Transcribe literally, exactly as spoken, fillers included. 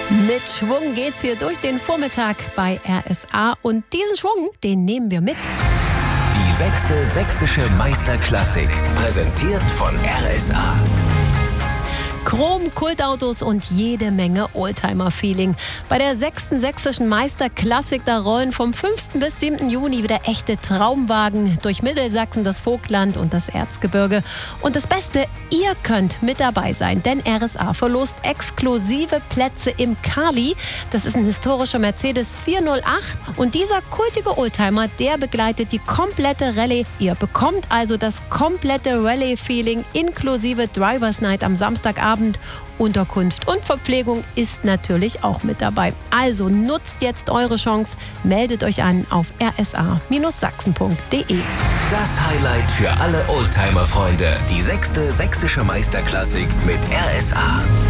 Mit Schwung geht's hier durch den Vormittag bei R S A und diesen Schwung, den nehmen wir mit. Die sechste sächsische Meisterklassik, präsentiert von R S A. Chrom, Kultautos und jede Menge Oldtimer-Feeling. Bei der sechsten sächsischen Meisterklassik, da rollen vom fünften bis siebten Juni wieder echte Traumwagen durch Mittelsachsen, das Vogtland und das Erzgebirge. Und das Beste, ihr könnt mit dabei sein, denn R S A verlost exklusive Plätze im Kali. Das ist ein historischer Mercedes vierhundertacht und dieser kultige Oldtimer, der begleitet die komplette Rallye. Ihr bekommt also das komplette Rallye-Feeling inklusive Drivers Night am Samstagabend. Unterkunft und Verpflegung ist natürlich auch mit dabei. Also nutzt jetzt eure Chance, meldet euch an auf r s a sachsen punkt d e. Das Highlight für alle Oldtimer-Freunde, die sechste sächsische Meisterklassik mit R S A.